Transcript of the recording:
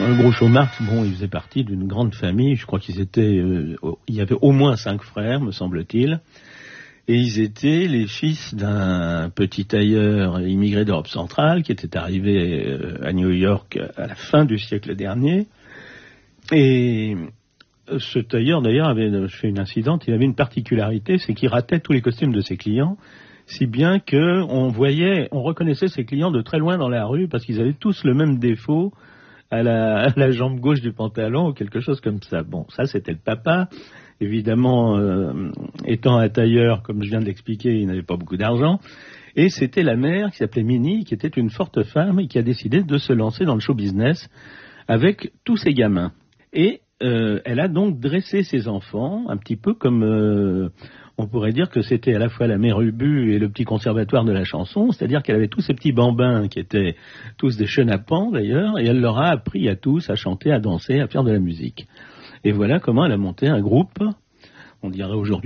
Groucho Marx, bon, il faisait partie d'une grande famille. Je crois qu'ils étaient, il y avait au moins 5 frères, me semble-t-il. Et ils étaient les fils d'un petit tailleur immigré d'Europe centrale qui était arrivé à New York à la fin du siècle dernier. Et ce tailleur, d'ailleurs, avait fait une incidente. Il avait une particularité, c'est qu'il ratait tous les costumes de ses clients, si bien que on reconnaissait ses clients de très loin dans la rue parce qu'ils avaient tous le même défaut à la jambe gauche du pantalon ou quelque chose comme ça. Bon, ça c'était le papa. Évidemment, étant un tailleur, comme je viens de l'expliquer, il n'avait pas beaucoup d'argent. Et c'était la mère qui s'appelait Minnie, qui était une forte femme et qui a décidé de se lancer dans le show business avec tous ses gamins. Et elle a donc dressé ses enfants, un petit peu comme on pourrait dire que c'était à la fois la mère Ubu et le petit conservatoire de la chanson, c'est-à-dire qu'elle avait tous ces petits bambins qui étaient tous des chenapans d'ailleurs, et elle leur a appris à tous à chanter, à danser, à faire de la musique. Et voilà comment elle a monté un groupe, on dirait aujourd'hui